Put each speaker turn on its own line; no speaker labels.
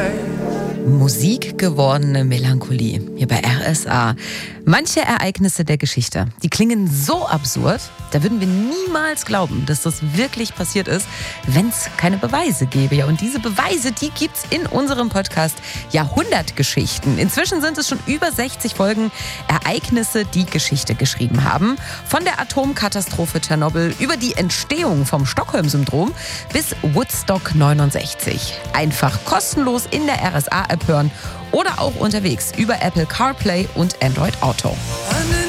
Musik gewordene Melancholie hier bei RSA. Manche Ereignisse der Geschichte, die klingen so absurd, da würden wir niemals glauben, dass das wirklich passiert ist, wenn es keine Beweise gäbe. Ja, und diese Beweise, die gibt's in unserem Podcast Jahrhundertgeschichten. Inzwischen sind es schon über 60 Folgen Ereignisse, die Geschichte geschrieben haben. Von der Atomkatastrophe Tschernobyl über die Entstehung vom Stockholm-Syndrom bis Woodstock 69. Einfach kostenlos in der RSA-App hören oder auch unterwegs über Apple CarPlay und Android Auto.